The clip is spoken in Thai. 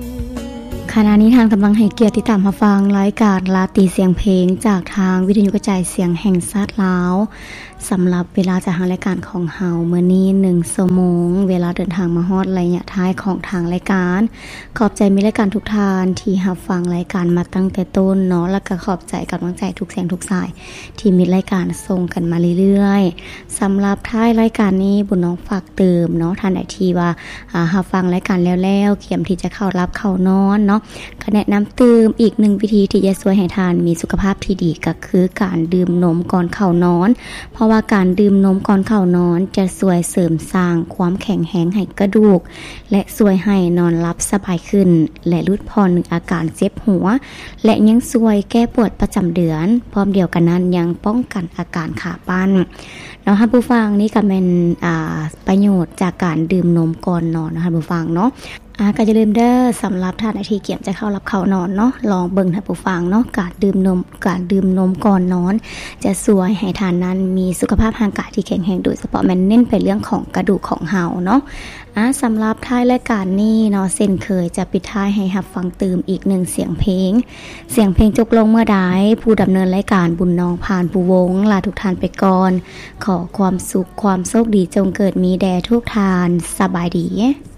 ขณะนี้ทางกำลังให้เกียรติติดตามรับฟังรายการลาตีเสียงเพลงจากทางวิทยุกระจายเสียงแห่งชาติลาวสำหรับเวลาจากทางรายการของเฮาเมื่อนี้1 ชั่วโมงเวลาเดินทางมาฮอดระยะท้ายของทางรายการขอบใจมีรายการทุกท่านที่รับฟังรายการมาตั้งแต่ต้นเนาะแล้วก็ขอบใจกำลังใจทุกแสงทุกสายที่มีรายการส่งกันมาเรื่อยๆสำหรับท้ายรายการนี้บุญน้องฝากเติมเนาะท่านใดที่ว่ารับฟังรายการแล้วเขียมที่จะเข้ารับเข้านอนเนาะก็แนะนำเติมอีก1วิธีที่จะช่วยให้ทานมีสุขภาพที่ดีก็คือการดื่มนมก่อนเข้านอนเพราะว่าการดื่มนมก่อนเข้านอนจะช่วยเสริมสร้างความแข็งแรงให้กระดูกและช่วยให้นอนหลับสบายขึ้นและลดผ่อนอาการเจ็บหัวและยังช่วยแก้ปวดประจำเดือนพร้อมเดียวกันนั้นยังป้องกันอาการขาปั้นเนาะท่านผู้ฟังนี่ก็เป็นประโยชน์จากการดื่มนมก่อนนอนนะคะท่านผู้ฟังเนาะก็อย่าลืมเด้อสำหรับท่านที่เกียมจะเข้ารับเข้านอนเนาะลองเบิ่งท่านผู้ฟังเนาะการดื่มนมก่อนนอนจะช่วยให้ท่านนั้นมีสุขภาพร่างกายที่แข็งแรงโดยเฉพาะมันเน้นไปเรื่องของกระดูกของเฮาเนาะสำหรับท้ายรายการนี้เนาะเช่นเคยจะปิดท้ายให้รับฟังเติมอีก1เสียงเพลงจบลงเมื่อใดผู้ดำเนินรายการบุญน้องผ่านผู้วงลาทุกท่านไปก่อนขอความสุขความโชคดีจงเกิดมีแด่ทุกท่านสบายดี